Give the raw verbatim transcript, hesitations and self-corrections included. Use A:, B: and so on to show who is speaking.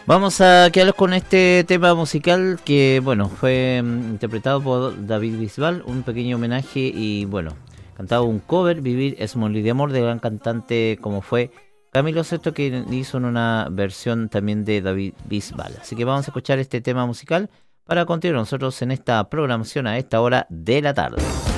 A: Vamos a quedarnos con este tema musical que, bueno, fue mm, interpretado por David Bisbal, un pequeño homenaje y, bueno, cantaba un cover, Vivir es morir de amor, de gran cantante como fue Camilo Sesto, que hizo una versión también de David Bisbal. Así que vamos a escuchar este tema musical para continuar nosotros en esta programación a esta hora de la tarde.